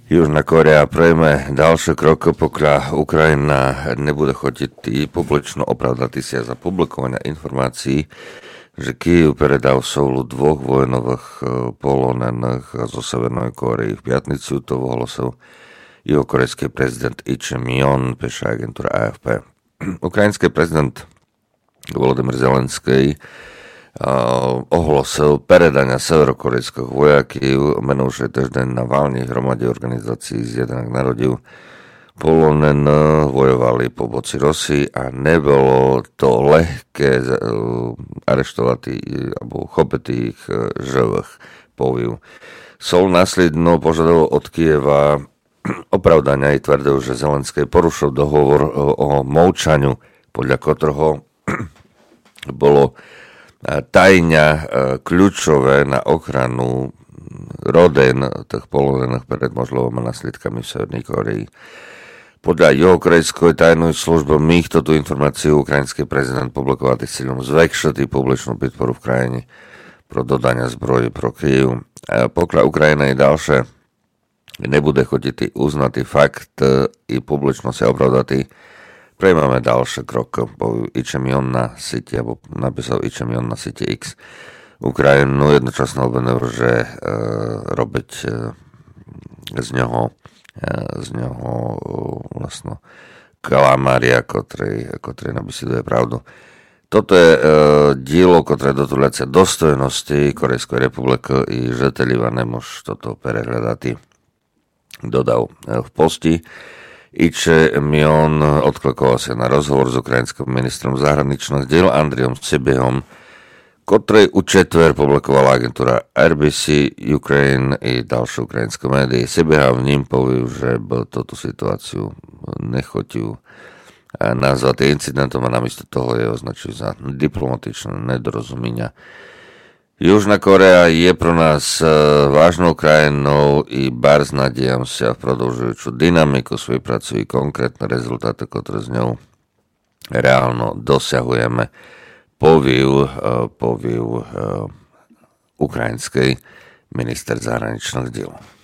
Južná Korea prejme ďalšie kroky, pokiaľ Ukrajina nebude chodiť publično opravdati sa za publikovanie informácií, že Kyjev predal Soulu dvoch vojnových polonených zo Severnej Kórey. V piatnicu to ohlásil juhokorejský prezident Lee Jae-myung, píše agentúra AFP. Ukrajinský prezident Volodymyr Zelenský ohlásil predania severokorejských vojakov minulý týždeň na valnej hromade organizácií Zjednaných národov. Polonení vojovali po boci Rusii a nebolo to ľahké areštovať alebo chopiť ich živých, povil. Soul následno požadoval od Kyjeva opravdania i tvrdil, že Zelenský porušil dohovor o mlčaniu, podľa ktorého bolo tajňa kľúčové na ochranu rodín tých polonených pred možnými následkami v Severnej Koreji. Podľa juhokorejskej tajnej služby mých túto informáciu ukrajinský prezident publikoval s cieľom zväčšiť publičnú podporu v krajine pro dodania zbroji pro Kyjev. Pokiaľ Ukrajina i ďalšie nebude chodiť uznatý fakt i publično sa opravdati, prejmeme ďalšie kroky, povie Lee Jae-myung na sieti, alebo napísal Lee Jae-myung na sieti X. Ukrajinu jednočasno obvinil, že robiť z neho vlastne kalamária, ktorý nabisiduje pravdu. Toto je dielo, ktoré dotúľacia dostojnosti Korejskej republiky i žiteľiva nemôž toto prehľadať. Dodal v posti. Lee Jae-myung odklikoval sa na rozhovor s ukrajinským ministrom zahraničných diel Andriom Sybiehom, ktorý u četver publikovala agentúra RBC Ukraine i ďalšie ukrajinské médií. Sybieha v ním povie, že by túto situáciu nechotil nazvať incidentom a namiesto toho je označil za diplomatičné nedorozumenia. Južná Korea je pro nás vážnou krajinou i bar nadejam sa v продовжуючу dynamiku svojej pracují konkrétne rezultáty, ktoré z ňou reálno dosahujeme, povil ukrajinský minister zahraničných diel.